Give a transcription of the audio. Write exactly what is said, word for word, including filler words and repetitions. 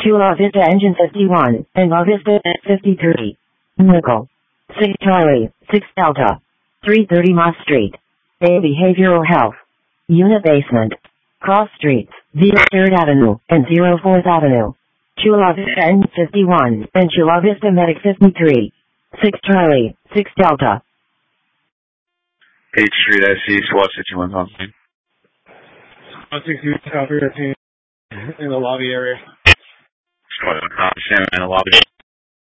Chula Vista Engine fifty-one, and La Vista fifty-three. Nickel. six Charlie, six Delta. three thirty Moss Street. A Behavioral Health. Unit Basement. Cross Streets, zero third Avenue, and zero fourth Avenue. Chula Vista Engine fifty-one, and Chula Vista Medic fifty-three. six Charlie, six Delta. eighth Street, I see SWAT sixty-one something. SWAT sixty-one, copy your team in the lobby area. SWAT in the lobby.